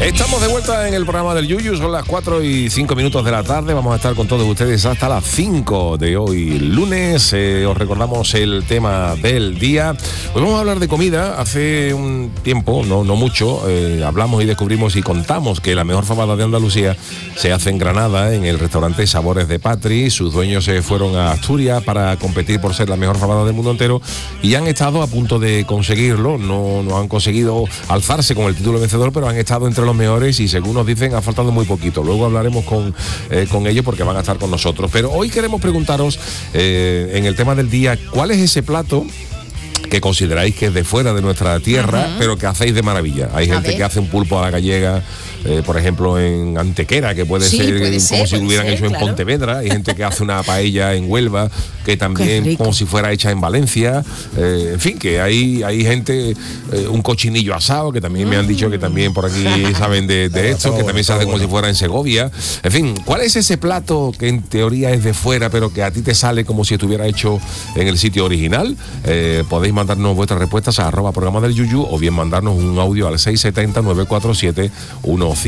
Estamos de vuelta en el programa del Yuyu, son las 4:05 de la tarde, vamos a estar con todos ustedes hasta las 5 de hoy lunes. Os recordamos el tema del día. Hoy vamos a hablar de comida. Hace un tiempo, no mucho, hablamos y descubrimos y contamos que la mejor fabada de Andalucía se hace en Granada, en el restaurante Sabores de Patri. Sus dueños se fueron a Asturias para competir por ser la mejor fabada del mundo entero y han estado a punto de conseguirlo. No han conseguido alzarse con el título vencedor, pero han estado entre los mejores y según nos dicen ha faltado muy poquito. Luego hablaremos con ellos porque van a estar con nosotros. Pero hoy queremos preguntaros en el tema del día, ¿cuál es ese plato que consideráis que es de fuera de nuestra tierra, pero que hacéis de maravilla? Hay gente que hace un pulpo a la gallega, por ejemplo en Antequera, que puede ser como si lo hubieran hecho en Pontevedra. Hay gente que hace una paella en Huelva, que también como si fuera hecha en Valencia. En fin, que hay gente, un cochinillo asado, que también me han dicho que también por aquí saben de esto, que también se hace como si fuera en Segovia. En fin, ¿cuál es ese plato que en teoría es de fuera, pero que a ti te sale como si estuviera hecho en el sitio original? Podéis mandarnos vuestras respuestas a @programa del Yuyu o bien mandarnos un audio al 670-947-154,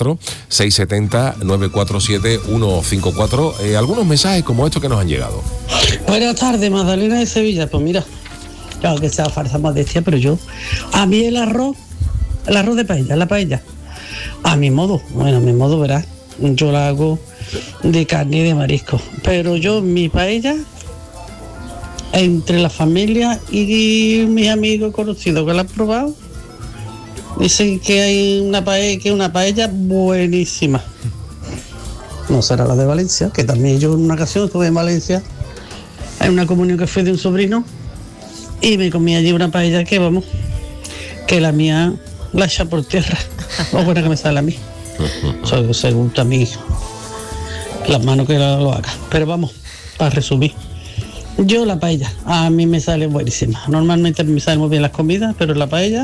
670-947-154. Algunos mensajes como estos que nos han llegado. Buenas tardes, Magdalena de Sevilla. Pues mira, claro que sea falsa modestia, pero a mí el arroz de paella, la paella, a mi modo, verás, yo la hago de carne y de marisco, pero mi paella, entre la familia y mis amigos conocidos que la han probado, dicen que hay una paella buenísima. No será la de Valencia, que también yo en una ocasión estuve en Valencia en una comunión que fue de un sobrino y me comí allí una paella que que la mía la echa por tierra. Lo buena que me sale a mí. Según también las manos que lo haga. Pero vamos, para resumir, yo la paella, a mí me sale buenísima. Normalmente me salen muy bien las comidas, pero la paella...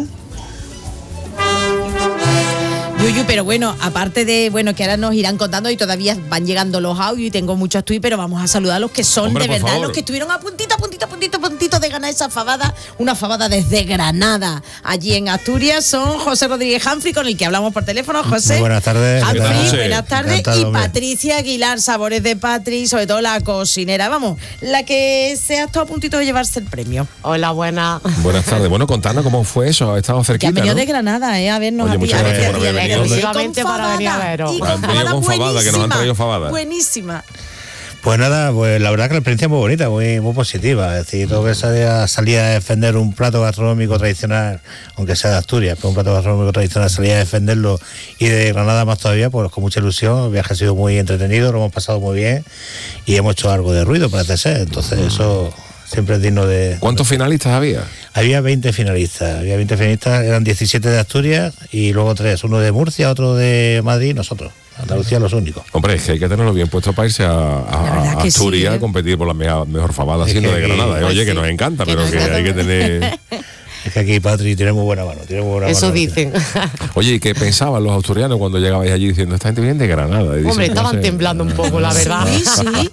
Yuyu, pero bueno, aparte de, que ahora nos irán contando y todavía van llegando los audios y tengo muchos tweets, pero vamos a saludar a los que son, hombre, de verdad, favor, los que estuvieron a puntito de ganar esa fabada, una fabada desde Granada, allí en Asturias. Son José Rodríguez Humphrey, con el que hablamos por teléfono. José. Muy buenas tardes. Humphrey, buenas tardes. Y Patricia Aguilar, Sabores de Patri, sobre todo la cocinera, la que se ha estado a puntito de llevarse el premio. Hola, buenas. Buenas tardes. Bueno, contanos cómo fue eso, ha estado cerquita, que han venido, ¿no? de Granada, a vernos. Oye, muchas gracias por haber venido. Exclusivamente para venir a veros. Han venido con fabada, que nos han traído fabada. Buenísima. Pues nada, pues la verdad que la experiencia es muy bonita, muy positiva. Es decir, todo que salir a defender un plato gastronómico tradicional, aunque sea de Asturias, pero un plato gastronómico tradicional, salir a defenderlo, y de Granada más todavía, pues con mucha ilusión. El viaje ha sido muy entretenido, lo hemos pasado muy bien y hemos hecho algo de ruido, parece ser. Entonces eso siempre es digno de... ¿Cuántos finalistas había? Había 20 finalistas, eran 17 de Asturias y luego 3, uno de Murcia, otro de Madrid y nosotros. Andalucía los únicos. Hombre, es que hay que tenerlo bien puesto para irse a Asturias, sí, a competir por la mejor fabada, siendo de Granada. Oye, que nos encanta, pero que hay que tener... Es que aquí Patri tiene muy buena mano. Eso dicen. Oye, ¿y qué pensaban los asturianos cuando llegabais allí diciendo, esta gente viene de Granada? Hombre, dicen, estaban temblando un poco, la verdad. Sí.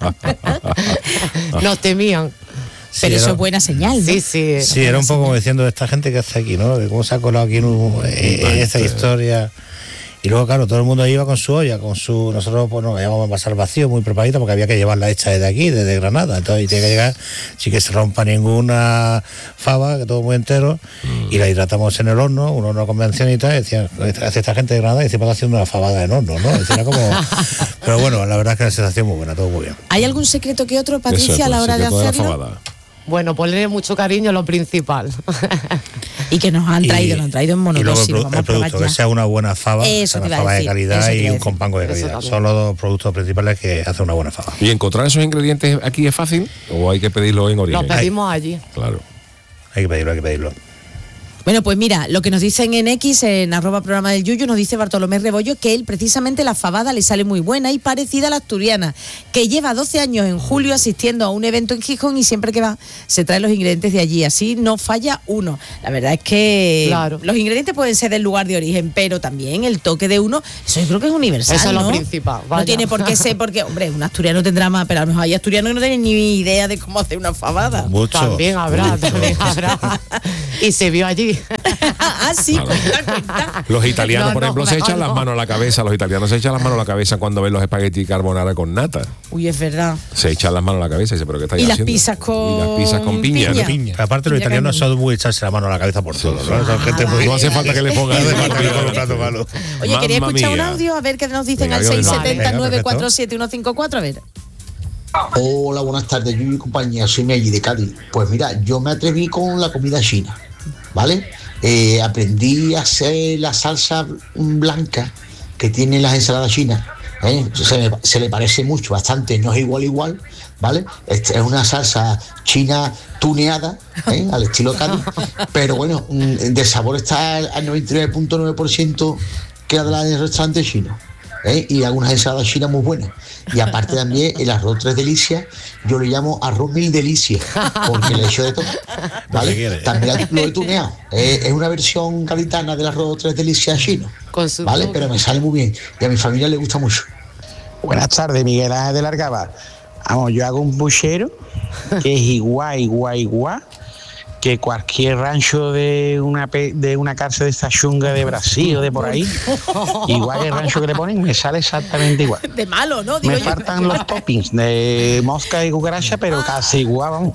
Nos temían. Pero eso es buena señal, ¿no? Sí, era un poco como diciendo, esta gente que hace aquí, ¿no? De cómo se ha colado aquí en esta historia. Y luego, claro, todo el mundo iba con su olla, nosotros pues nos íbamos a pasar vacío, muy preparadito, porque había que llevarla hecha desde aquí, desde Granada. Entonces tiene que llegar sin que se rompa ninguna fava, que todo muy entero, y la hidratamos en el horno, un horno convencional y tal, y decían, hace esta gente de Granada, y se pasa haciendo una fabada en horno, ¿no? Era como... Pero bueno, la verdad es que la sensación muy buena, todo muy bien. ¿Hay algún secreto que otro, Patricia, a la hora de hacerlo? Bueno, ponerle mucho cariño es lo principal. Y que nos han traído en monodosis. Y luego el producto, que sea una buena fava, una fava de calidad y un compango de calidad. Son los dos productos principales que hacen una buena fava. ¿Y encontrar esos ingredientes aquí es fácil o hay que pedirlo en origen? Los pedimos allí. Claro. Hay que pedirlo. Bueno, pues mira, lo que nos dicen en X, en @programa del Yuyu, nos dice Bartolomé Rebollo que él precisamente la fabada le sale muy buena y parecida a la asturiana, que lleva 12 años en julio asistiendo a un evento en Gijón y siempre que va se trae los ingredientes de allí, así no falla uno. La verdad es que los ingredientes pueden ser del lugar de origen, pero también el toque de uno, eso yo creo que es universal, eso es ¿no? Lo principal. Vaya. No tiene por qué ser, porque, hombre, un asturiano tendrá más, pero a lo mejor hay asturianos que no tienen ni idea de cómo hacer una fabada. Mucho. También habrá. Y se vio allí sí. Ah, sí, cuenta. Los italianos, No, por no, ejemplo, se mejor echan las no. manos a la cabeza. Los italianos se echan las manos a la cabeza cuando ven los espagueti carbonara con nata. Uy, es verdad. Se echan las manos a la cabeza y dice, ¿pero qué estáis Y las haciendo? pizzas con Y las pizzas con piña. piña. ¿no? Piña. Aparte, los Piña italianos cañón. son muy echarse la mano a la cabeza por todo, ¿no? Son gente vale. muy... No hace falta que le pongan No hace falta que le pongan un plato malo. Oye, quería Mamma escuchar un mía. audio, a ver qué nos dicen Venga, al venga, venga. 670-947-154, a ver. Hola, buenas tardes, Yuyu y compañía, soy Meji de Cádiz. Pues mira, yo me atreví con la comida china, ¿vale? Aprendí a hacer la salsa blanca que tienen las ensaladas chinas. Se le parece mucho, bastante, no es igual, ¿vale? Es una salsa china tuneada, al estilo Cádiz, pero bueno, de sabor está al 99.9% que la de la del restaurante chino. Y algunas ensaladas chinas muy buenas. Y aparte también el arroz tres delicias, yo le llamo arroz mil delicias, porque le echo de todo, ¿vale? También lo he tuneado. Es una versión gaditana del arroz tres delicias chino, Con su ¿vale? toque. Pero me sale muy bien y a mi familia le gusta mucho. Buenas tardes, Miguel Ángel de Largaba. Vamos, yo hago un puchero que es igual que cualquier rancho de una cárcel de esta chunga de Brasil o de por ahí. Igual que el rancho que le ponen, me sale exactamente igual. De malo, ¿no? Digo Me yo. faltan los toppings de mosca y cucaracha, pero casi igual, vamos.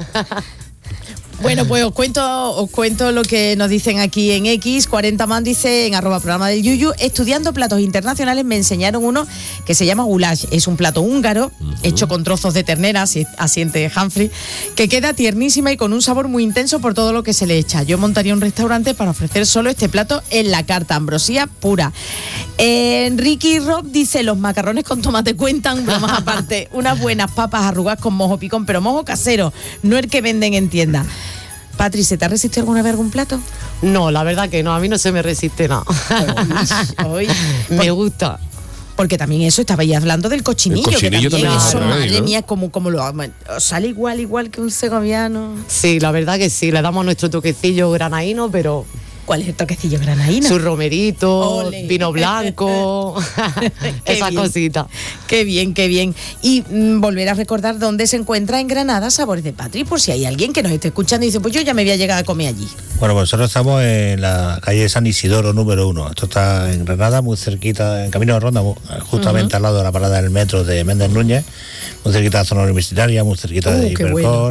Bueno, pues os cuento lo que nos dicen aquí en X. 40 man dice en @programa del Yuyu, estudiando platos internacionales me enseñaron uno que se llama goulash. Es un plato húngaro hecho con trozos de ternera, asiente Humphrey, que queda tiernísima y con un sabor muy intenso por todo lo que se le echa. Yo montaría un restaurante para ofrecer solo este plato en la carta, ambrosía pura. Ricky Rob dice, los macarrones con tomate cuentan, bromas aparte. Unas buenas papas arrugadas con mojo picón, pero mojo casero, no el que venden en tienda. Patri, ¿se te ha resistido alguna vez algún plato? No, la verdad que no, a mí no se me resiste nada. Hoy, Me gusta. porque también eso, estabais hablando del cochinillo. El cochinillo que también también eso, lo sabéis, madre ¿no? mía, como lo sale igual que un segoviano. Sí, la verdad que sí, le damos nuestro toquecillo granaíno, pero ¿Cuál es el toquecillo granadino? su romerito, Ole. vino blanco, Qué esa bien. cosita. Qué bien, qué bien. Y volver a recordar dónde se encuentra en Granada Sabores de Patri, por si hay alguien que nos esté escuchando y dice, pues yo ya me voy a llegar a comer allí. Bueno, pues nosotros estamos en la calle San Isidoro número 1. Esto está en Granada, muy cerquita, en Camino de Ronda, justamente al lado de la parada del metro de Méndez Núñez, muy cerquita de la zona universitaria, muy cerquita de qué Hipercor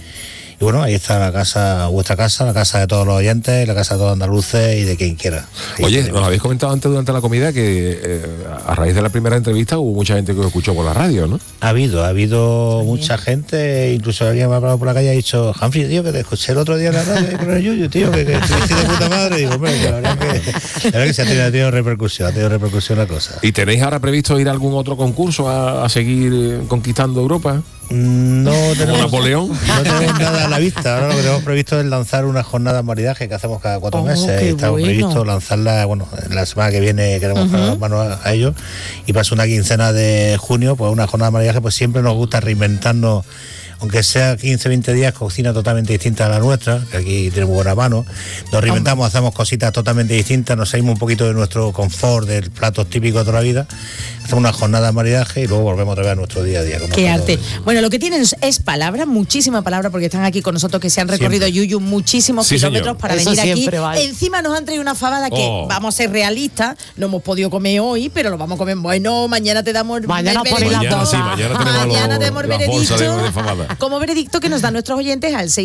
y bueno, ahí está la casa, vuestra casa, la casa de todos los oyentes, la casa de todos los andaluces y de quien quiera. Ahí Oye, tenemos. nos habéis comentado antes durante la comida que a raíz de la primera entrevista hubo mucha gente que os escuchó por la radio, ¿no? Ha habido mucha gente, incluso alguien me ha hablado por la calle y ha dicho, Humphrey, tío, que te escuché el otro día en la radio con el Yuyu, tío, que estuviste de puta madre. Y digo, hombre, la verdad que se ha tenido repercusión la cosa. ¿Y tenéis ahora previsto ir a algún otro concurso a seguir conquistando Europa? No tenemos Napoleón? No tenemos nada a la vista. Ahora lo que tenemos previsto es lanzar una jornada de maridaje que hacemos cada 4 meses. qué Y estamos bueno. previsto lanzarla, bueno, la semana que viene queremos poner las manos a ello. Y pasa una quincena de junio, pues una jornada de maridaje, pues siempre nos gusta reinventarnos. Aunque sea 15, 20 días, cocina totalmente distinta a la nuestra, que aquí tenemos buena mano. Nos reinventamos, hacemos cositas totalmente distintas, nos salimos un poquito de nuestro confort, del platos típicos de toda la vida. Hacemos una jornada de maridaje y luego volvemos otra vez a nuestro día a día. como Qué todo. arte. Bueno, lo que tienen es palabra, muchísima palabra, porque están aquí con nosotros, que se han recorrido Yuyu muchísimos Sí, kilómetros señor. para Eso venir aquí. siempre vale. Encima nos han traído una fabada que, Oh. vamos a ser realistas, no hemos podido comer hoy, pero lo vamos a comer. Bueno, mañana te damos Mañana el ponen veredicto. las dos. Mañana tenemos Mañana tenemos el las bolsas veredicto. de fabada. Como veredicto que nos dan nuestros oyentes al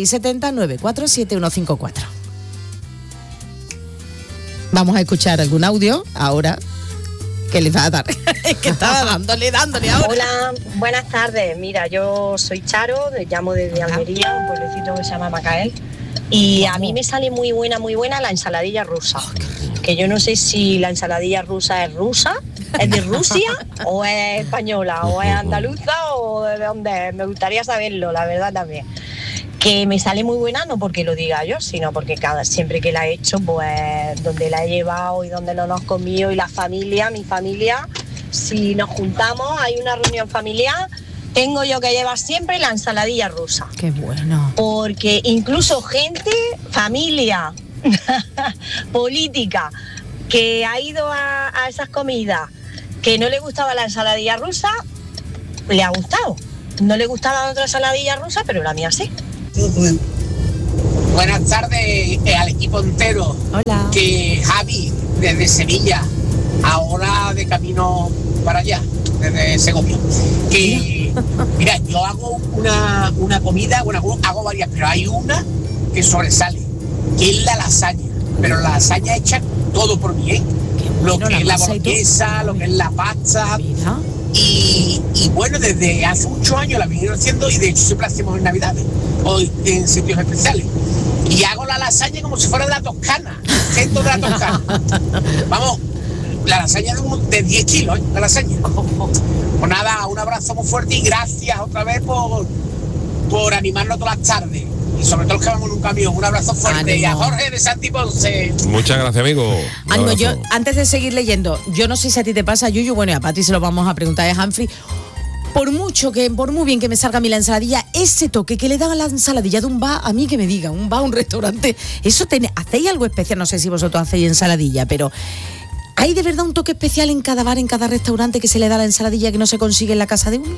670-947-154. Vamos a escuchar algún audio ahora que les va a dar. Es que estaba dándole ahora. Hola, buenas tardes. Mira, yo soy Charo, me llamo desde Almería, un pueblecito que se llama Macael. Y a mí me sale muy buena la ensaladilla rusa. Que yo no sé si la ensaladilla rusa, es de Rusia, o es española, o es andaluza, o de dónde es. Me gustaría saberlo, la verdad también. Que me sale muy buena, no porque lo diga yo, sino porque siempre que la he hecho, pues donde la he llevado y donde no nos comido y mi familia, si nos juntamos, hay una reunión familiar, tengo yo que llevar siempre la ensaladilla rusa. Qué bueno. Porque incluso gente, familia, política, que ha ido a esas comidas, que no le gustaba la ensaladilla rusa, le ha gustado. No le gustaba otra ensaladilla rusa, pero la mía sí. Buenas tardes al equipo entero. Hola. Que Javi, desde Sevilla, ahora de camino para allá, desde Segovia. Que, mira, yo hago una comida, bueno, hago varias, pero hay una que sobresale, que es la lasaña. Pero la lasaña hecha todo por mí, ¿eh? Lo que es la boloñesa, lo que es la pasta. Y bueno, desde hace muchos años la venimos haciendo y de hecho siempre la hacemos en Navidades o en sitios especiales. Y hago la lasaña como si fuera de la Toscana, centro de la Toscana. Vamos, la lasaña de 10 kilos, ¿eh? La lasaña. Pues nada, un abrazo muy fuerte y gracias otra vez por animarnos todas las tardes. Y sobre todo los que vamos en un camión. Un abrazo fuerte. Ánimo. Y a Jorge de Santi Ponce. Muchas gracias, amigo. Un Ánimo, abrazo. yo, antes de seguir leyendo, yo no sé si a ti te pasa, Yuyu, bueno, y a Pati se lo vamos a preguntar a Humphrey. Por muy bien que me salga a mí la ensaladilla, ese toque que le dan a la ensaladilla de un bar, a mí que me diga, un bar, un restaurante, eso ¿hacéis algo especial? No sé si vosotros hacéis ensaladilla, pero ¿hay de verdad un toque especial en cada bar, en cada restaurante que se le da a la ensaladilla que no se consigue en la casa de uno?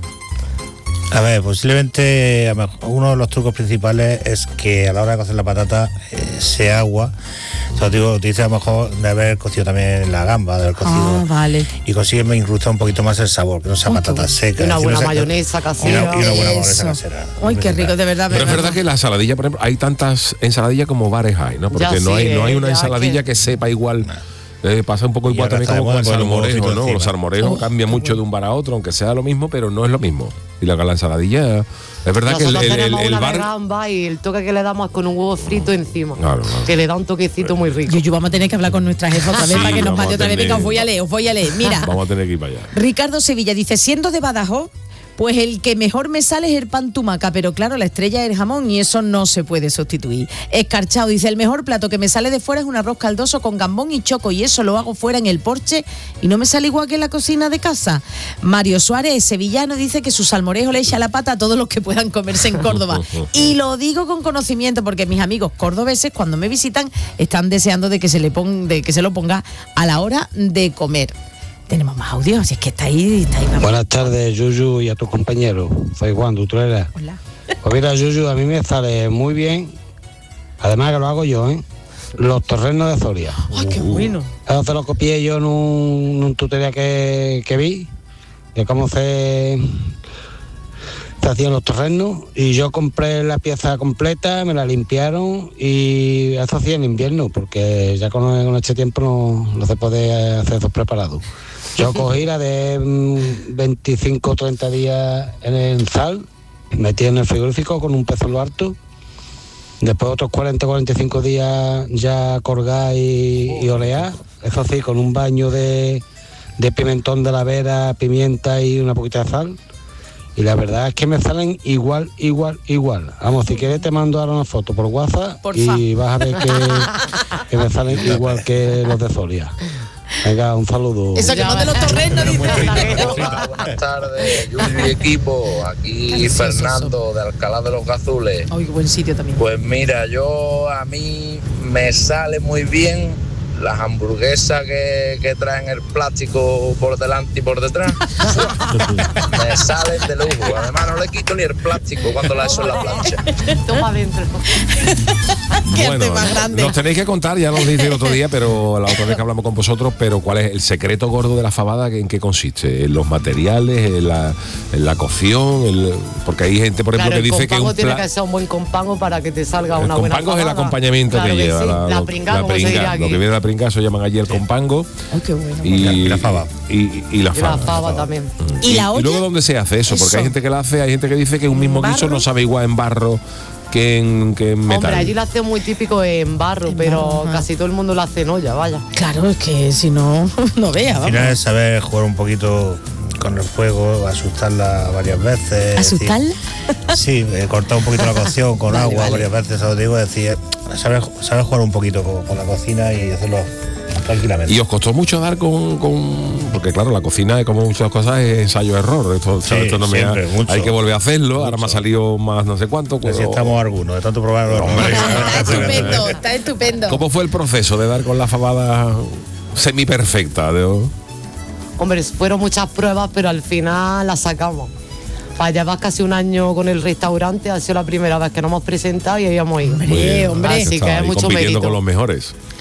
A ver, posiblemente a lo mejor uno de los trucos principales es que a la hora de cocer la patata sea agua. O sea, digo, te dice a lo mejor de haber cocido también la gamba, de haber cocido. Vale. Y consigue incrustar un poquito más el sabor, que no sea patata seca. Y una es decir, buena no sea- mayonesa casera. Y una buena Eso. mayonesa casera. Ay, qué rico, de verdad. Pero es verdad que la ensaladilla, por ejemplo, hay tantas ensaladillas como bares hay, ¿no? Porque Ya no sí, hay una ya ensaladilla que sepa igual. Pasa un poco Y igual ahora también está de como moda con el poner un salmorejo, huevito ¿no? encima. Los salmorejos cambian mucho de un bar a otro, aunque sea lo mismo, pero no es lo mismo. Y la ensaladilla, es verdad que Nosotros tenemos el una de bar... gamba y el toque que le damos es con un huevo frito encima. Claro, claro. Que le da un toquecito muy rico. Yuyu, vamos a tener que hablar con nuestra jefa otra vez Sí, para que nos vamos mande a otra vez. tener- Venga, os voy a leer. Mira, Vamos a tener que ir para allá. Ricardo Sevilla dice, siendo de Badajoz, pues el que mejor me sale es el pan tumaca, pero claro, la estrella es el jamón y eso no se puede sustituir. Escarchado dice, el mejor plato que me sale de fuera es un arroz caldoso con gambón y choco y eso lo hago fuera en el porche y no me sale igual que en la cocina de casa. Mario Suárez, sevillano, dice que su salmorejo le echa la pata a todos los que puedan comerse en Córdoba. Y lo digo con conocimiento porque mis amigos cordobeses cuando me visitan están deseando de que se lo ponga a la hora de comer. Tenemos más audio, así es que está ahí. Buenas tardes, Yuyu, y a tus compañeros. Soy Juan Dutrera. Hola. Pues mira, Yuyu, a mí me sale muy bien, además que lo hago yo, los torrenos de Soria. ¡Ay, qué bueno! Eso se lo copié yo en un tutorial que vi, de cómo se hacían los torrenos, y yo compré la pieza completa, me la limpiaron, y eso hacía en invierno, porque ya con este tiempo no se puede hacer esos preparados. Yo cogí la de 25 o 30 días en el sal, metí en el frigorífico con un pez en lo harto, después otros 40 o 45 días ya colgar y olear, eso sí, con un baño de pimentón de la vera, pimienta y una poquita de sal. Y la verdad es que me salen igual. Vamos, si quieres te mando ahora una foto por WhatsApp. Porfa. Y vas a ver que me salen igual que los de Soria. Venga, un saludo. Eso que mande los torrenos, dice. Hola, buenas tardes, Yuyu y equipo. Aquí Fernando de Alcalá de los Gazules. Ay, qué buen sitio también. Pues mira, a mí me sale muy bien las hamburguesas que traen el plástico por delante y por detrás. Me salen de lujo. Además no le quito ni el plástico cuando la echo en la plancha. Toma adentro. Bueno, nos tenéis que contar, ya nos dije el otro día, pero la otra vez que hablamos con vosotros, pero ¿cuál es el secreto gordo de la fabada? ¿En qué consiste? ¿En los materiales? ¿En la cocción? Porque hay gente, por ejemplo, Claro, que dice que un tiene que ser un buen compango para que te salga el una buena compango es el fabada. acompañamiento Claro que lleva. sí. La pringa, como se diría aquí. Lo que viene de la pringa, eso llaman allí el compango. Ay, qué bueno. Y la fava. Y la fava. La fava también. ¿Y la olla? Y luego, ¿dónde se hace eso? Porque Eso. hay gente que la hace, hay gente que dice que un mismo guiso no sabe igual en barro que en metal. Hombre, allí lo hace muy típico en barro, pero casi todo el mundo lo hace en olla, vaya. Claro, es que si no, no vea, Al final es saber jugar un poquito con el fuego, asustarla varias veces. ¿Asustarla? Sí, cortar un poquito la cocción con Vale, agua vale. varias veces, eso digo, es decir, saber jugar un poquito con la cocina y hacerlo tranquilamente. ¿Y os costó mucho dar con...? Porque claro, la cocina es como muchas cosas, es ensayo-error. Esto no me siempre, mucho. hay que volver a hacerlo, ahora me ha salido más no sé cuánto. Pues si estamos algunos, de tanto probarlo. Está estupendo, está estupendo. ¿Cómo fue el proceso de dar con la fabada semi-perfecta? Hombre, fueron muchas pruebas, pero al final las sacamos. Para llevar casi un año con el restaurante, ha sido la primera vez que nos hemos presentado y habíamos ido. Hombre. Así que Está es ahí mucho compitiendo mérito. con los mejores.